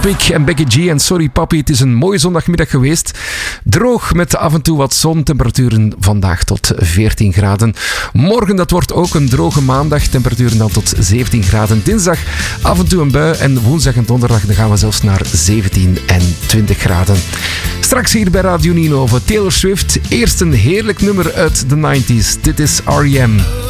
Topic en Becky G en Sorry Papi. Het is een mooie zondagmiddag geweest. Droog met af en toe wat zon. Temperaturen vandaag tot 14 graden. Morgen dat wordt ook een droge maandag. Temperaturen dan tot 17 graden. Dinsdag af en toe een bui. En woensdag en donderdag dan gaan we zelfs naar 17 en 20 graden. Straks hier bij Radio Nino over Taylor Swift. Eerst een heerlijk nummer uit de 90s. Dit is R.E.M.